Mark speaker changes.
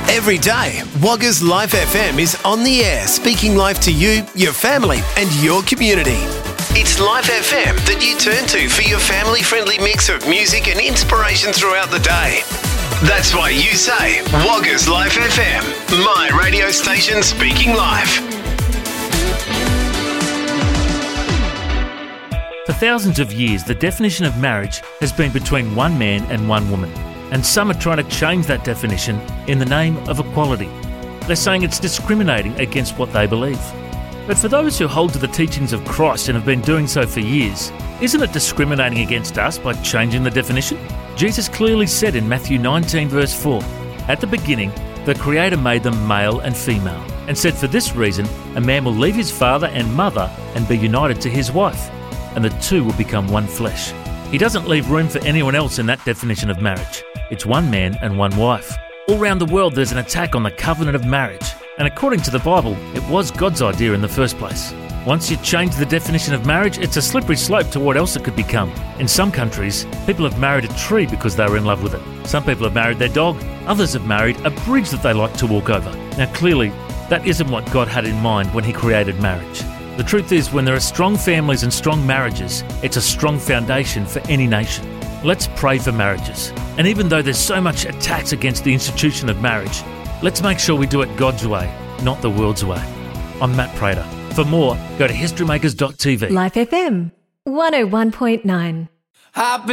Speaker 1: Every day, Wagga's Life FM is on the air, speaking life to you, your family and your community. It's Life FM that you turn to for your family-friendly mix of music and inspiration throughout the day. That's why you say, Wagga's Life FM, my radio station speaking life.
Speaker 2: For thousands of years, the definition of marriage has been between one man and one woman. And some are trying to change that definition in the name of equality. They're saying it's discriminating against what they believe. But for those who hold to the teachings of Christ and have been doing so for years, isn't it discriminating against us by changing the definition? Jesus clearly said in Matthew 19 verse 4, "At the beginning, the Creator made them male and female, and said for this reason, a man will leave his father and mother and be united to his wife, and the two will become one flesh." He doesn't leave room for anyone else in that definition of marriage. It's one man and one wife. All around the world there's an attack on the covenant of marriage, and according to the Bible, it was God's idea in the first place. Once you change the definition of marriage, it's a slippery slope to what else it could become. In some countries, people have married a tree because they were in love with it. Some people have married their dog. Others have married a bridge that they like to walk over. Now clearly, that isn't what God had in mind when He created marriage. The truth is, when there are strong families and strong marriages, it's a strong foundation for any nation. Let's pray for marriages. And even though there's so much attacks against the institution of marriage, let's make sure we do it God's way, not the world's way. I'm Matt Prater. For more, go to historymakers.tv.
Speaker 3: Life FM 101.9.